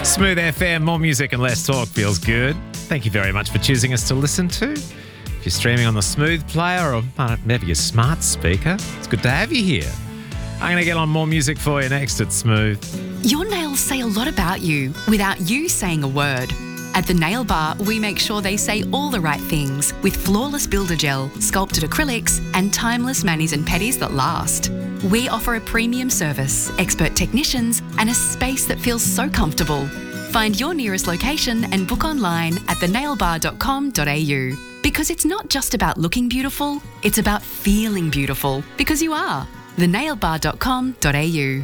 Smooth FM, more music and less talk feels good. Thank you very much for choosing us to listen to. If you're streaming on the Smooth player or maybe your smart speaker, it's good to have you here. I'm going to get on more music for you next at Smooth. Your nails say a lot about you without you saying a word. At the Nail Bar, we make sure they say all the right things with flawless builder gel, sculpted acrylics, and timeless manis and pedis that last. We offer a premium service, expert technicians, and a space that feels so comfortable. Find your nearest location and book online at thenailbar.com.au. Because it's not just about looking beautiful, it's about feeling beautiful. Because you are. thenailbar.com.au.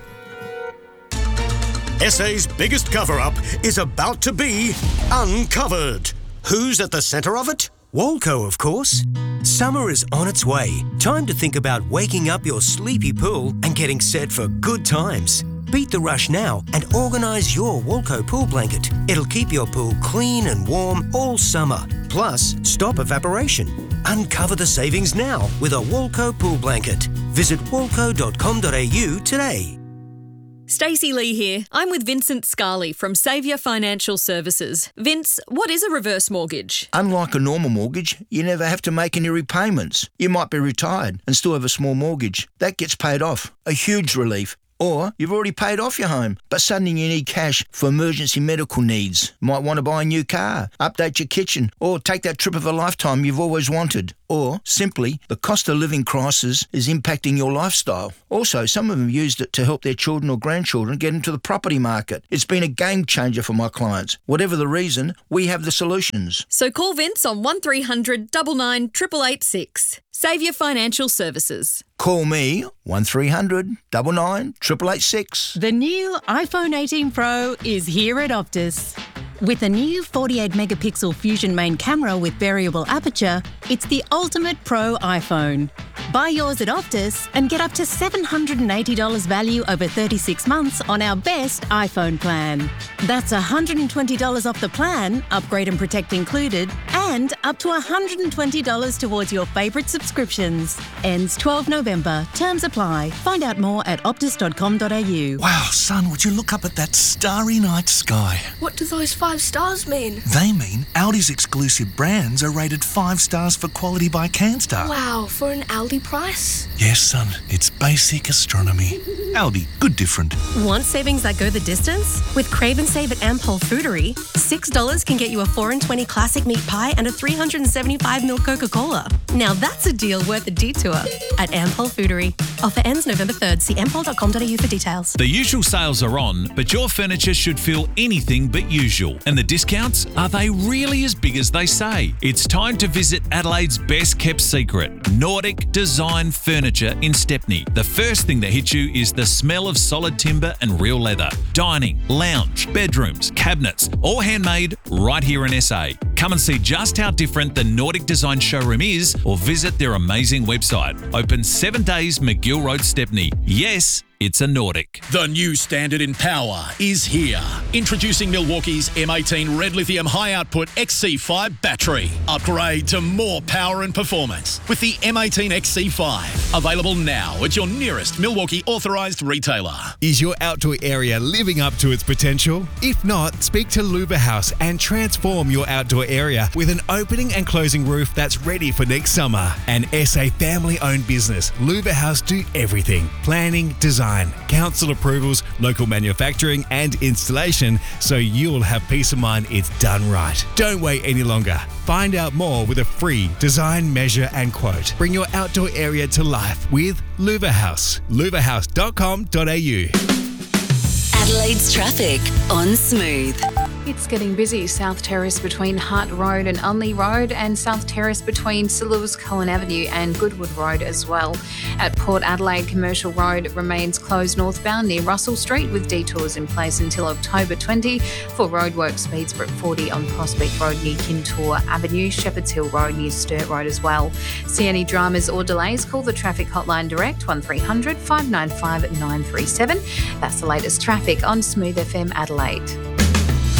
SA's biggest cover-up is about to be uncovered. Who's at the centre of it? Walco, of course. Summer is on its way. Time to think about waking up your sleepy pool and getting set for good times. Beat the rush now and organise your Walco pool blanket. It'll keep your pool clean and warm all summer. Plus, stop evaporation. Uncover the savings now with a Walco pool blanket. Visit walco.com.au today. Stacey Lee here. I'm with Vincent Scarley from Saviour Financial Services. Vince, what is a reverse mortgage? Unlike a normal mortgage, you never have to make any repayments. You might be retired and still have a small mortgage. That gets paid off. A huge relief. Or you've already paid off your home, but suddenly you need cash for emergency medical needs. Might want to buy a new car, update your kitchen, or take that trip of a lifetime you've always wanted. Or, simply, the cost of living crisis is impacting your lifestyle. Also, some of them used it to help their children or grandchildren get into the property market. It's been a game changer for my clients. Whatever the reason, we have the solutions. So call Vince on 1300 99 886. Saviour Financial Services. Call me 1300 99 886. The new iPhone 18 Pro is here at Optus. With a new 48-megapixel Fusion main camera with variable aperture, it's the ultimate pro iPhone. Buy yours at Optus and get up to $780 value over 36 months on our best iPhone plan. That's $120 off the plan, upgrade and protect included, and up to $120 towards your favourite subscriptions. Ends 12 November. Terms apply. Find out more at optus.com.au. Wow, son, would you look up at that starry night sky? What do those 5 stars mean? They mean Audi's exclusive brands are rated 5 stars for quality by Canstar. Wow, for an Aldi price? Yes, son, it's basic astronomy. Aldi, good different. Want savings that go the distance? With Crave and Save at Ampol Foodery, $6 can get you a 4 and 20 classic meat pie and a 375ml Coca-Cola. Now that's a deal worth a detour at Ampol Foodery. Offer ends November 3rd. See ampol.com.au for details. The usual sales are on, but your furniture should feel anything but usual. And the discounts, are they really as big as they say? It's time to visit Adelaide's best kept secret, Nordic Design Furniture in Stepney. The first thing that hits you is the smell of solid timber and real leather. Dining, lounge, bedrooms, cabinets, all handmade right here in SA. Come and see just how different the Nordic Design showroom is or visit their amazing website. Open 7 days, McGill Road, Stepney. Yes, it's a Nordic. The new standard in power is here. Introducing Milwaukee's M18 Red Lithium High Output XC5 battery. Upgrade to more power and performance with the M18 XC5. Available now at your nearest Milwaukee authorised retailer. Is your outdoor area living up to its potential? If not, speak to Luba House and transform your outdoor area with an opening and closing roof that's ready for next summer. An SA family-owned business, Luba House do everything. Planning, design, council approvals, local manufacturing and installation, so you'll have peace of mind it's done right. Don't wait any longer. Find out more with a free design, measure and quote. Bring your outdoor area to life with Luva House. luvahouse.com.au. Adelaide's traffic on Smooth. It's getting busy. South Terrace between Hutt Road and Unley Road, and South Terrace between Sir Lewis Cohen Avenue and Goodwood Road as well. At Port Adelaide, Commercial Road remains closed northbound near Russell Street with detours in place until October 20. For roadwork, speeds are at 40 on Prospect Road near Kintore Avenue, Shepherd's Hill Road near Sturt Road as well. See any dramas or delays, call the traffic hotline direct 1300 595 937. That's the latest traffic on Smooth FM Adelaide.